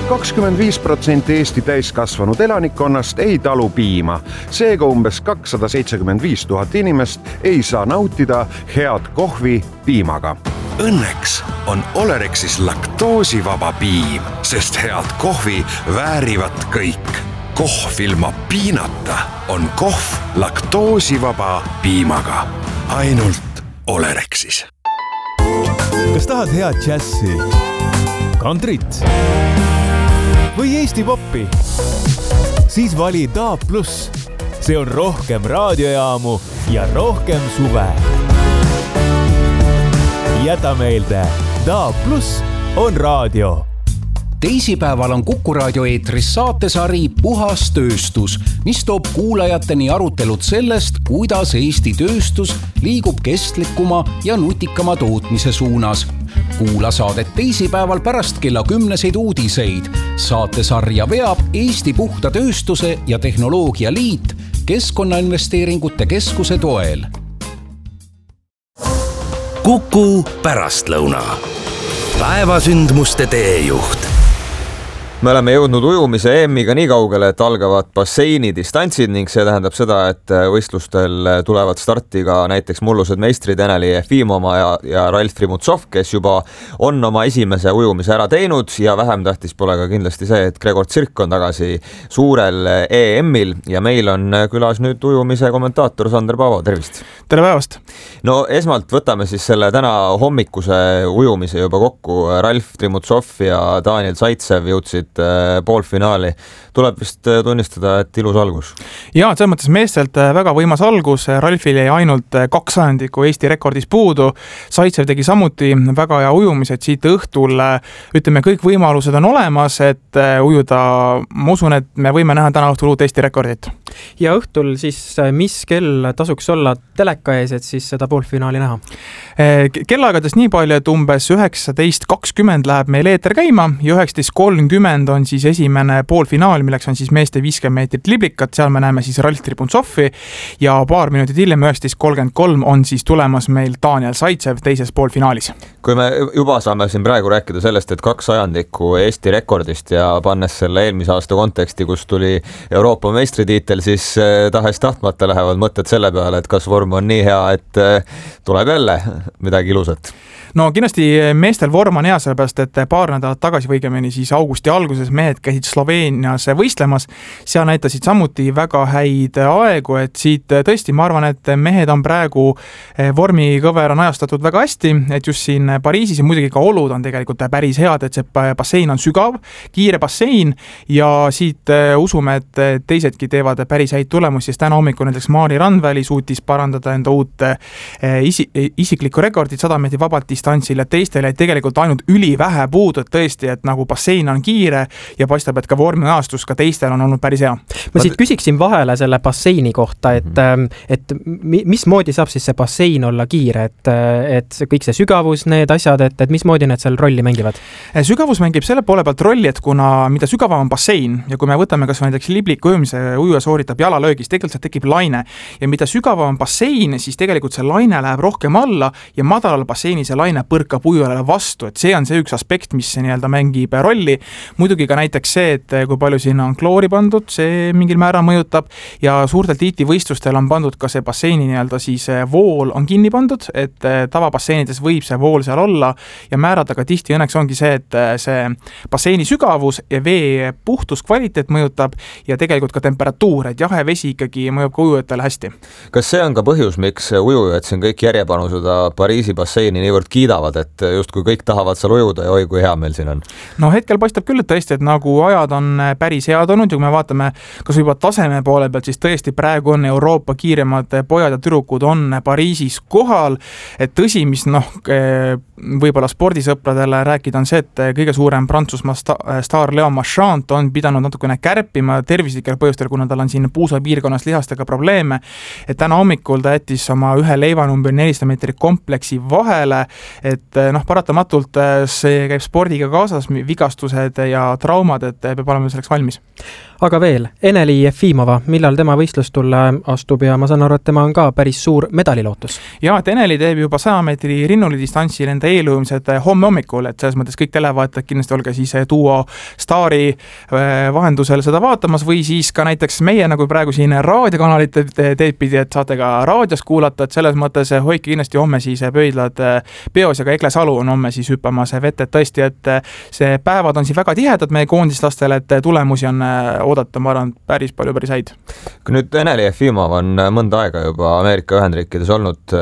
25% Eesti täiskasvanud elanikkonnast ei talu piima. Seega umbes 275 000 inimest ei saa nautida head kohvi piimaga. Õnneks on Olerexis laktoosivaba piim, sest head kohvi väärivad kõik. Kohv ilma piinata on kohv laktoosivaba piimaga. Ainult Olerexis. Kas tahad head džässi, kantrit või Eesti poppi? Siis vali DAB+. See on rohkem raadiojaamu ja rohkem suve. Jäta meelde, DAB+ on raadio. Teisipäeval on Kuku raadio eetris saatesari Puhas tööstus, mis toob kuulajateni arutelud sellest, kuidas Eesti tööstus liigub kestlikuma ja nutikama tootmise suunas. Kuula saadet teisipäeval pärast kella 10 uudiseid. Saatesarja veab Eesti Puhta tööstuse ja tehnoloogia liit Keskkonnainvesteeringute Keskuse toel. Kuku pärastlõuna. Päevasündmuste teejuht. Me oleme jõudnud ujumise EM-iga nii kaugele, et algavad basseini distantsid ning see tähendab seda, et võistlustel tulevad starti ka näiteks mullused meistrid Eneli Jefimova ja Ralf Trimutsov, kes juba on oma esimese ujumise ära teinud ja vähem tähtis pole ka kindlasti see, et Gregor Tsirk on tagasi suurel EM-il ja meil on külas nüüd ujumise kommentaator Sander Paavo, tervist! Tere päevast! No esmalt võtame siis selle täna hommikuse ujumise juba kokku. Ralf Trimutsov ja Daniel Zaitsev jõudsid poolfinaali. Tuleb vist tunnistada, et ilus algus. Ja, selles mõttes meestelt väga võimas algus. Ralfil jäi ainult 2 sajandikku Eesti rekordis puudu. Zaitsev tegi samuti väga hea ujumised siit õhtul. Ütleme, kõik võimalused on olemas, et ujuda. Ma usun, et me võime näha täna õhtul uut Eesti rekordit. Ja õhtul siis mis kell tasuks olla teleka ees, et siis seda poolfinaali näha? Kellaaegades nii palju, et umbes 19.20 läheb meil eeter käima ja 19.30 on siis esimene poolfinaal, milleks on siis meeste 50 meetrit liblikat. Seal me näeme siis Ralf Tribuntsoffi ja paar minutit hiljem 19.33 on siis tulemas meil Daniel Zaitsev teises poolfinaalis. Kui me juba saame siin praegu rääkida sellest, et 2 sajandikku Eesti rekordist ja pannes selle eelmise aasta konteksti, kus tuli Euroopa meistritiitel, siis tahes tahtmata lähevad mõtted selle peale, et kas vorm on nii hea, et tuleb jälle midagi ilusat. No kindlasti meestel vorm on hea, sellepärast, et paar nädalat tagasi võigemini siis augusti alguses mehed käisid Sloveenias võistlemas. Seal näitasid samuti väga häid aegu, et siit tõesti ma arvan, et mehed on praegu vormikõver on ajastatud väga hästi, et just siin Pariisis ja muidugi ka olud on tegelikult päris head, et see bassein on sügav, kiire bassein ja siit usume, et teisedki teevad päris häid tulemusi, sest täna hommikul näiteks Maari Randväli suutis parandada enda uut isiklikku rekordit 100 meetri vabalt distantsil ja teistele tegelikult ainult ülivähe puudu, et tõesti, et nagu bassein on kiire ja paistab, et ka vormiajastus ka teistel on olnud päris hea. Ma siit küsiksin vahele selle basseini kohta, et mismoodi saab siis see bassein olla kiire, et kõik see sügavus, need asjad, et mismoodi need seal rolli mängivad? Sügavus mängib selle poole pealt rolli, et kuna mida sügavam on bassein ja kui me võtame kas näiteks libliku ujumise ujuja sooritab jalalöögis, tegelikult seal tekib laine ja mida sügavam on bassein, siis tegelikult see laine läheb rohkem alla ja madalal basseini see laine põrkab ujujale vastu, et see on see üks aspekt, mis nii-öelda mängib rolli. Muidugi ka näiteks see, et kui palju sinna on kloori pandud, see mingil määral mõjutab ja suurtel tiitlivõistlustel on pandud ka see basseini nii-öelda siis vool on kinni pandud, et tavabasseinides võib see vool seal olla ja määrata ka tihti õnneks ongi see, et see basseini sügavus ja vee puhtus kvaliteet mõjutab ja tegelikult ka temperatuur, et jahe vesi ikkagi mõjub ka ujujatele hästi. Kas see on ka põhjus, miks ujujad siin kõik järjepanu seda Pariisi basseini niivõrd kiidavad, et just kui kõik tahavad seal ujuda ja oi, kui hea meil siin on? No hetkel paistab küll, et tõesti, et nagu ajad on päris head olnud ja kui me vaatame kas juba taseme poole pealt, siis tõesti praegu on Euroopa kiiremad pojad ja tüdrukud on Pariisis kohal, et tõsi, mis võib-olla spordisõpradele rääkida on see, et kõige suurem Prantsusmaa staar Léon Marchand on pidanud natukene kärpima tervislikel põhjustel, kuna tal on siin puusa piirkonnas lihastega probleeme, et täna hommikul ta jättis oma ühe leivanumber 400 meetri kompleksi vahele, et noh, paratamatult see käib spordiga kaasas, vigastused ja traumad, et peab olema selleks valmis. Aga veel, Eneli Jefimova, millal tema võistlustulle astub ja ma saan aru, et tema on ka päris suur medalilootus? Ja, et Eneli teeb juba 100 meetri rinnulidistantsil enda eelujumised homme hommikul, et selles mõttes kõik televaatajad kindlasti olge siis Duo Staari vahendusel seda vaatamas või siis ka näiteks meie nagu praegu siin raadiokanalite teed pidi, et saate ka raadios kuulata, et selles mõttes hoidke kindlasti homme siis pöidlad peos ja ka Ekle Salu on homme siis hüppamas vett, et tõesti, et see päevad on siin väga tihedad meie koondislastel, et tulemusi on oodata, ma arvan, päris häid. Kui nüüd Eneli Jefimov on mõnda aega juba Ameerika Ühendriikides olnud,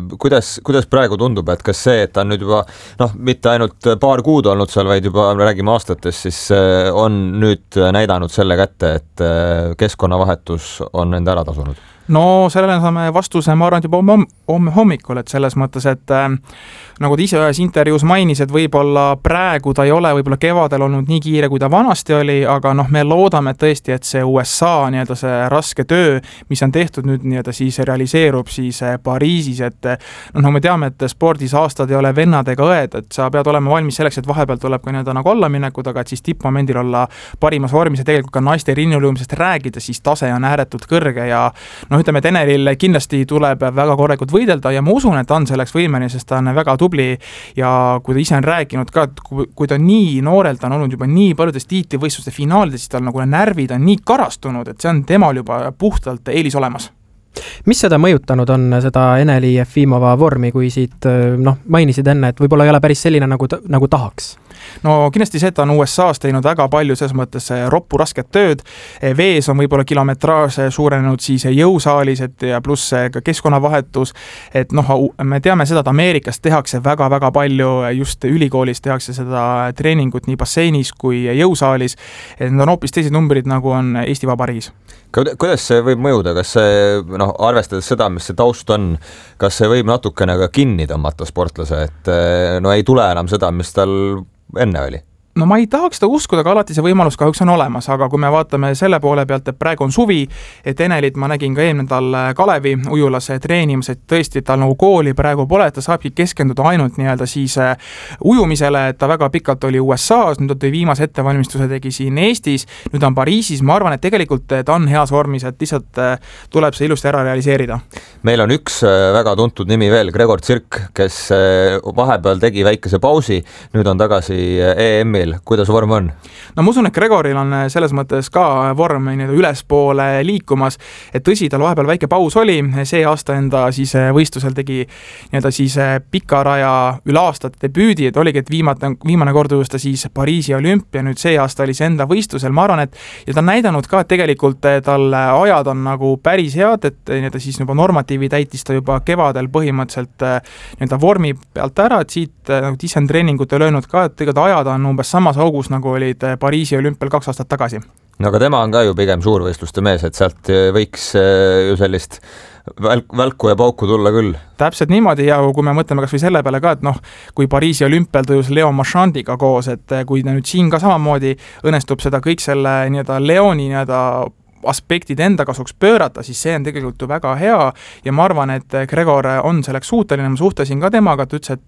kuidas praegu tundub, et kas see, et ta on nüüd juba mitte ainult paar kuud olnud seal, vaid juba räägime aastates, siis on nüüd näidanud selle kätte, et keskkonnavahetus on enda ära tasunud? No sellele saame vastuse, ma arvan, juba homme hommikul, et selles mõttes, et nagu ta ise ühes intervjuus mainis, et võib-olla praegu ta ei ole võib-olla kevadel olnud nii kiire, kui ta vanasti oli, aga me loodame tõesti, et see USA nii-öelda see raske töö, mis on tehtud nüüd nii-öelda siis realiseerub siis Pariisis, et me teame, et spordis aastad ei ole vennad ega õed, et sa pead olema valmis selleks, et vahepeal tuleb ka nii-öelda nagu allaminekud, aga et siis tippmomendil olla parimas vormis ja tegelikult ka naiste rinnulujumisest räägida, siis tase on ääretult kõrge ja ütleme, et Enelil kindlasti tuleb väga korralikult võidelda ja ma usun, et ta on selleks võimeline, sest ta on väga tubli ja kui ta ise on rääkinud ka, et kui ta nii noorelt on olnud juba nii paljudes tiitlivõistluste finaalides, siis tal nagu närvid on nii karastunud, et see on temal juba puhtalt eelis olemas. Mis seda mõjutanud on, seda Eneli Jefimova vormi, kui siit mainisid enne, et võib-olla ei ole päris selline, nagu tahaks? No kindlasti see, et ta on USA's teinud väga palju selles mõttes roppu rasket tööd, vees on võib-olla kilometraaž suurenenud siis jõusaalis, et ja pluss ka keskkonnavahetus, et me teame seda, et Ameerikas tehakse väga-väga palju, just ülikoolis tehakse seda treeningut nii basseinis kui jõusaalis, et need on hoopis teised numbrid, nagu on Eesti Vabariigis. Kuidas see võib mõjuda, kas see, arvestades seda, mis see taust on, kas see võib natukene ka kinni tõmmata sportlase, et ei tule enam seda, mis tal enne oli? No ma ei tahaks seda uskuda, aga alati see võimalus kahjuks on olemas, aga kui me vaatame selle poole pealt, et praegu on suvi, et Enelit ma nägin ka eelmine nädal Kalevi ujulas treenimas, et tõesti, et tal nagu kooli praegu pole, et ta saabki keskenduda ainult nii-öelda siis ujumisele, et ta väga pikalt oli USA's, nüüd ta viimase ettevalmistuse tegi siin Eestis, nüüd on Pariisis, ma arvan, et tegelikult ta on heas vormis, et lihtsalt tuleb see ilusti ära realiseerida. Meil on üks väga tuntud nimi veel, Gregor Tsirk, kes vahepeal tegi väikese pausi, nüüd on tagasi EM-il. Kuidas vorm on? No ma usun, et Gregoril on selles mõttes ka vorm ülespoole liikumas, et tõsi, tal vahepeal väike paus oli, see aasta enda siis võistlusel tegi nii-öelda siis pika raja üle aastat debüüdi, et oligi, et viimane kord ujus ta siis Pariisi olümpia, nüüd see aasta oli see enda võistlusel, ma arvan, et ja ta on näidanud ka, et tegelikult tal ajad on nagu päris head, et nii-öelda siis juba normatiivi täitis ta juba kevadel põhimõtteliselt nii-öelda vormi pealt ära, et siit nagu ise on treeningut löönud ka, et tegelikult ajad on umbes samas augus, nagu olid Pariisi olümpial 2 aastat tagasi. No aga tema on ka ju pigem suurvõistluste mees, et sealt võiks ju sellist välku ja pauku tulla küll. Täpselt niimoodi ja kui me mõtleme kas või selle peale ka, et kui Pariisi olümpial tõjus Leo Marchandiga koos, et kui nüüd siin ka samamoodi õnnestub seda kõik selle nii-öelda Leoni nii-öelda aspektid enda kasuks pöörata, siis see on tegelikult ju väga hea ja ma arvan, et Gregor on selleks suuteline, ma suhtlesin ka temaga, et ütles,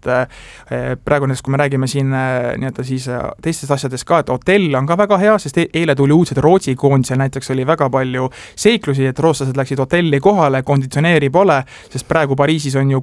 et praegu näiteks, kui me räägime siin nii-öelda siis teistest asjadest ka, et hotell on ka väga hea, sest eile tuli uudised Rootsi koondisel, näiteks oli väga palju seiklusi, et rootslased läksid hotelli kohale, konditsioneeri pole, sest praegu Pariisis on ju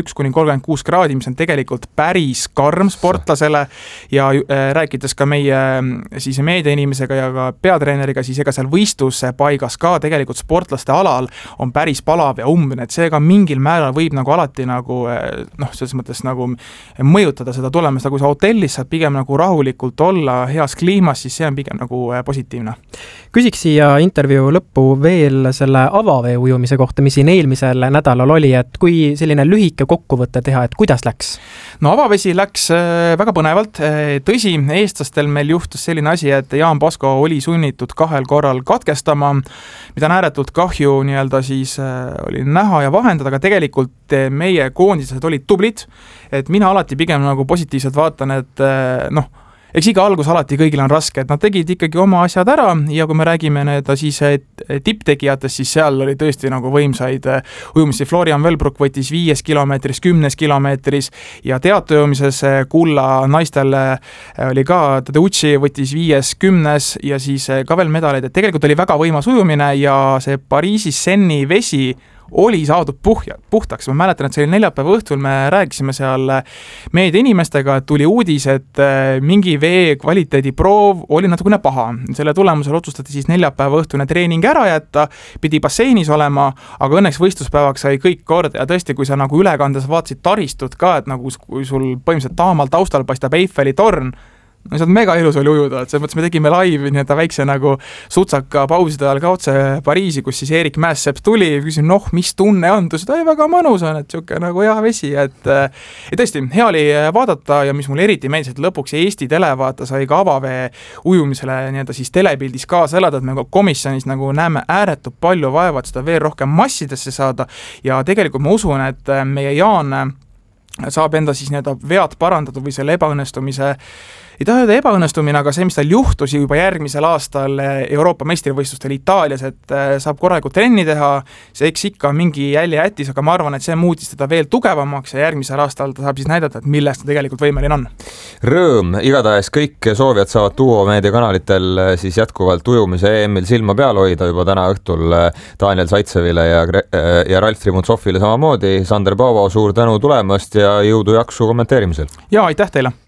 31–36 kraadi, mis on tegelikult päris karm sportlasele ja rääkides ka meie siis meediainimesega ja ka peatreeneriga, siis ega seal võistlus paigas ka tegelikult sportlaste alal on päris palav ja umbne, et seega mingil määral võib nagu alati nagu selles mõttes nagu mõjutada seda tulemust, aga kui sa hotellis saad pigem nagu rahulikult olla heas kliimas, siis see on pigem nagu positiivne. Küsiks siia intervjuu lõppu veel selle avavee ujumise kohta, mis siin eelmisel nädalal oli, et kui selline lühike kokkuvõte teha, et kuidas läks? No avavesi läks väga põnevalt, tõsi, eestlastel meil juhtus selline asi, et Jaan Pasko oli sunnitud 2 korral katkestama, mida on ääretult kahju nii-öelda siis oli näha ja vahendada, aga tegelikult meie koondised olid tublid, et mina alati pigem nagu positiivselt vaatan, et eks iga algus alati kõigil on raske, et nad tegid ikkagi oma asjad ära ja kui me räägime siis tipptegijatest, siis seal oli tõesti nagu võimsaid ujumisi. Florian Wellbrook võttis 5 kilomeetris, 10 kilomeetris ja teateujumises kulla naistel oli ka Tadeucci võttis 5, 10 ja siis ka veel medaleid, et tegelikult oli väga võimas ujumine ja see Pariisi Seini vesi oli saadud puhtaks. Ma mäletan, et see oli neljapäeva õhtul, me rääkisime seal meedia inimestega, et tuli uudis, et mingi vee kvaliteedi proov oli natukene paha. Selle tulemusel otsustati siis neljapäeva õhtune treening ära jätta, pidi basseinis olema, aga õnneks võistluspäevaks sai kõik korda ja tõesti, kui sa nagu ülekandes vaatasid taristut ka, et nagu kui sul põhimõtteliselt taamal taustal paistab Eiffeli torn, no see on mega ilus oli ujuda, et selles mõttes me tegime laivi nii-öelda väikse nagu sutsaka pauside ajal ka otse Pariisi, kus siis Erik Mäessepp tuli ja küsin, mis tunne on, ta ütles, et väga mõnus on, et siuke nagu hea vesi, et tõesti, hea oli vaadata ja mis mul eriti meeldis, et lõpuks Eesti televaata sai ka avavee ujumisele nii-öelda siis telepildis kaasa elada, et me komisjonis nagu näeme ääretult palju vaeva, et seda veel rohkem massidesse saada ja tegelikult ma usun, et meie Jaan saab enda siis nii-öelda vead parandatud või selle ebaõnnestumise ei taha öelda ebaõnnestumine, aga see, mis tal juhtus juba järgmisel aastal Euroopa meistrivõistlustel Itaalias, et saab korralikult trenni teha, see eks ikka mingi jälje jättis, aga ma arvan, et see muutis teda veel tugevamaks ja järgmisel aastal ta saab siis näidata, et millest ta tegelikult võimeline on. Rõõm, igatahes kõik soovijad saavad Duo meediakanalitel siis jätkuvalt ujumise EM-il silma peal hoida juba täna õhtul Daniel Zaitsevile ja Ralf Trimuntsovile samamoodi. Sander Paavo, suur tänu tulemast ja jõudu jaksu kommenteerimisel. Ja aitäh teile!